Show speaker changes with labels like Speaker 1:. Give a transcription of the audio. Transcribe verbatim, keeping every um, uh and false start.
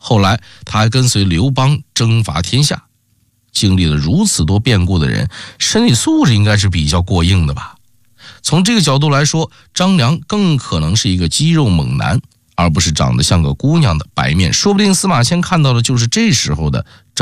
Speaker 1: 后来他还跟随刘邦征伐天下。经历了如此多变故的人，身体素质应该是比较过硬的吧。从这个角度来说，张良更可能是一个肌肉猛男，而不是长得像个姑娘的白面，说不定司马迁看到的就是这时候的